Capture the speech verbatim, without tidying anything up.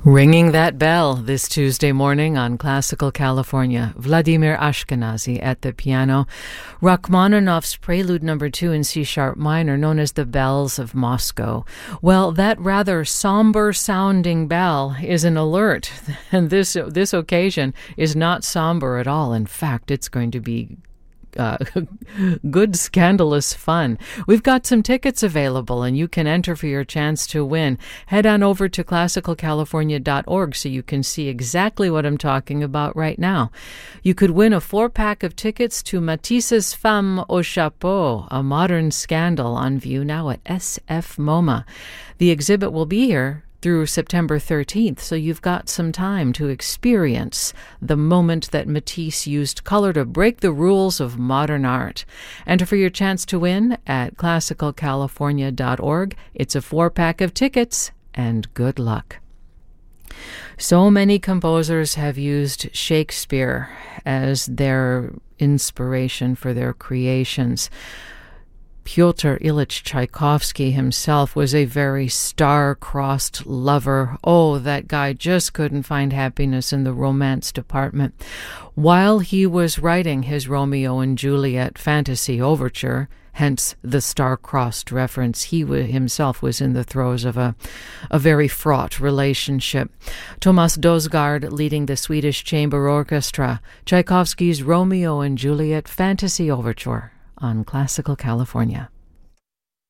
Ringing that bell this Tuesday morning on Classical California, Vladimir Ashkenazy at the piano. Rachmaninoff's Prelude Number Two in C-sharp minor, known as the Bells of Moscow. Well, that rather somber-sounding bell is an alert, and this this occasion is not somber at all. In fact, it's going to be Uh, good scandalous fun. We've got some tickets available and you can enter for your chance to win. Head on over to classical california dot org so you can see exactly what I'm talking about right now. You could win a four-pack of tickets to Matisse's Femme au Chapeau, a modern scandal, on view now at S F MoMA. The exhibit will be here through September thirteenth, so you've got some time to experience the moment that Matisse used color to break the rules of modern art. Enter for your chance to win at classical california dot org. It's a four-pack of tickets, and good luck. So many composers have used Shakespeare as their inspiration for their creations. Pyotr Ilyich Tchaikovsky himself was a very star-crossed lover. Oh, that guy just couldn't find happiness in the romance department. While he was writing his Romeo and Juliet fantasy overture, hence the star-crossed reference, he w- himself was in the throes of a, a very fraught relationship. Thomas Dosgaard leading the Swedish Chamber Orchestra, Tchaikovsky's Romeo and Juliet fantasy overture on Classical California.